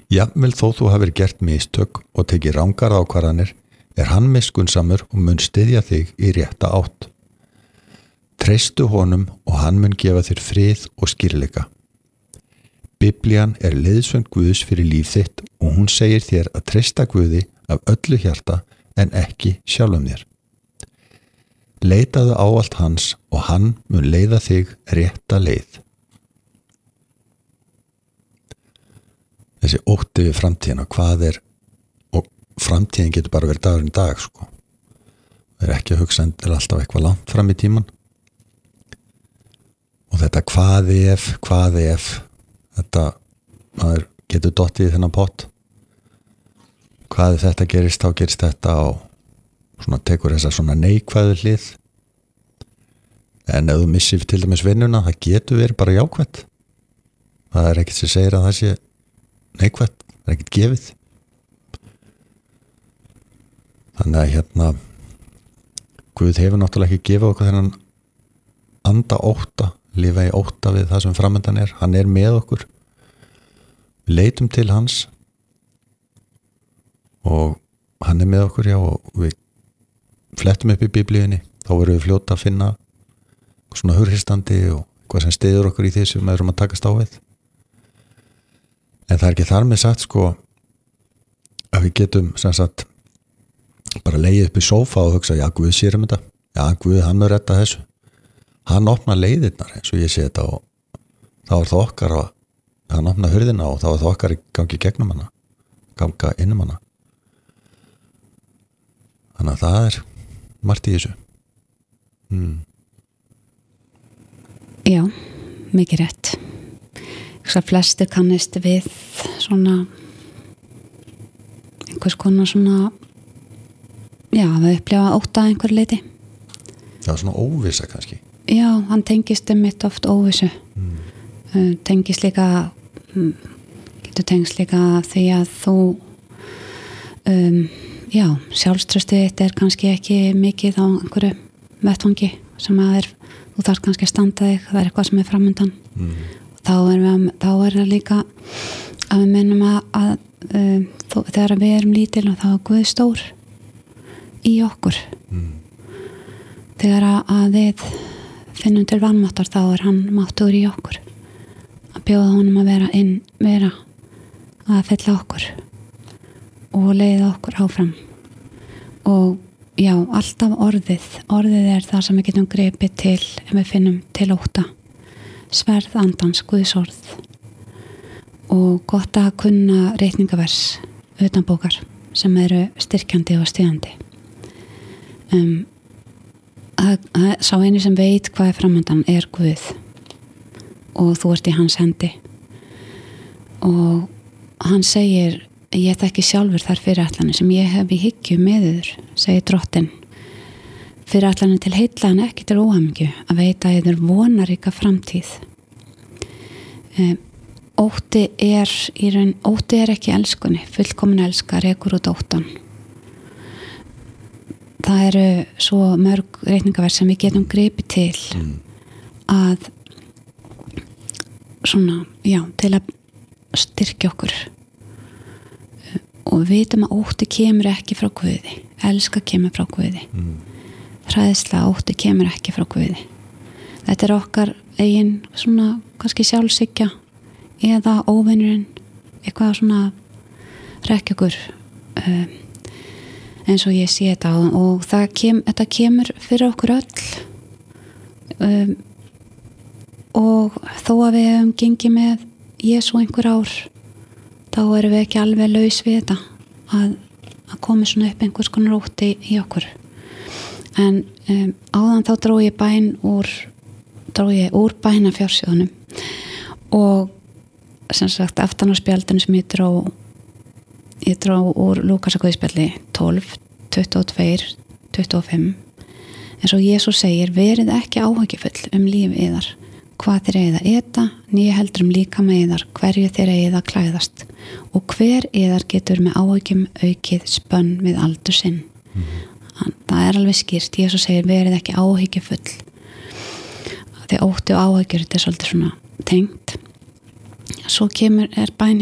Jafnvel þó þú hafir gert mistök og tekið rangar ákvarðanir, hann miskunnsamur og mun styðja þig í rétta átt. Treystu honum og hann mun gefa þér frið og skýrleika. Biblían leiðsögn Guðs fyrir líf þitt og hún segir þér að treysta Guði af öllu hjarta en ekki sjálfum þér. Leitaðu ávallt hans og hann mun leiða þig rétta leið. Þessi ótti við framtíðina, hvað og framtíðin getur bara verið dagurinn í dag, sko. Það ekki að hugsa alltaf eitthvað langt fram í tíman. Og þetta hvað ef, þetta, maður getur dottið í þennan pott. Hvað ef þetta gerist, þá gerist þetta og svona tekur þessa svona neikvæðu hlið. En ef þú missir til dæmis vinnuna, það getur verið bara jákvætt. Það ekkert sem segir að það sé neikvætt, það ekkert gefið. Þannig að Guð hefur náttúrulega ekki gefið okkur þennan anda ótta, lifa í ótta við það sem framundan hann með okkur. Við leitum til hans og hann með okkur, já, og við flettum upp í Biblíunni, þá verðum við fljóta að finna svona hughristandi og hvað sem styður okkur í því sem við erum að takast á við. En það ekki þar með sagt, sko, að við getum sem sagt bara legið upp í sófa og hugsa, já, Guð sér þetta, já, Guð, hann mun redda þessu. Hann opnar leiðirnar, eins og ég sé þetta, og þá það okkar að hann opnar hurðina og þá það okkar að gangi gegnum hana, ganga innum hana. Þannig að það margt í þessu. Já, mikið rétt. Flestir kannist við svona einhvers konar svona, já, við upplifa ótta að einhver leiti. Já, svona óvissa kannski. Já, hann tengist mitt oft óvissu. Tengist líka, getur tengst líka því að þú, já, sjálfstraustið þitt kannski ekki mikið á einhverju vettvangi sem að þú þarf kannski að standa þig, það eitthvað sem framundan. Þá það líka að við mennum að þegar við erum lítil og þá er Guð stór í okkur. Þegar að við finnum til vanmáttar, þá hann máttur í okkur, að bjóða honum að vera að fylla okkur og leiða okkur áfram. Og já, alltaf orðið það sem við getum gripið til ef við finnum til ótta. Sverð andans, Guðs orð, og gott að kunna reikningavers utanbókar sem eru styrkjandi og styðjandi. Sá eini sem veit hvað framundan Guð og þú ert í hans hendi, og hann segir, ég þekki sjálfur þær fyrirætlanir sem ég hef í hyggju með yður, segir Drottinn, fyrirætlanir til heilla en ekki til óhamingju, að veita yður vonaríka framtíð. Ótti ekki elskunni, fullkomin elska rekur út óttan. Það eru svo mörg reikningaverð sem við getum gripið til að svona, já, til að styrkja okkur, og við vitum að ótti kemur ekki frá Guði, elska kemur frá Guði. Hræðsla, ótti kemur ekki frá Guði. Þetta okkar eigin svona kannski sjálfshyggja eða óvinurinn, eitthvað svona rekja okkur, eins og ég sé þetta, og þetta kemur fyrir okkur öll, og þó að við hefum gengið með Jesú einhver ár, þá erum við ekki alveg laus við þetta að komi svona upp einhvers konar ótti í okkur. En áðan þá dró ég úr bænafjársjóðunum, og sem sagt aftan á spjaldinu sem ég dró úr Lúkasarguðspjalli 12, 22, 25, eins og Jesús segir, verið ekki áhyggjufull líf yðar, hvað þeir eigið að eta, né heldur líkama yðar, hverju þeir eigið að klæðast, og hver yðar getur með áhyggjum aukið spönn við aldur sinn. Það alveg skýrt. Jesús segir, verið ekki áhyggjufull. Þegar ótti og áhyggjur, þetta svolítið svona tengt. Svo bæn